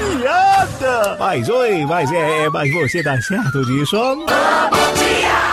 piada. Mas oi, mas você tá certo disso? Bom dia!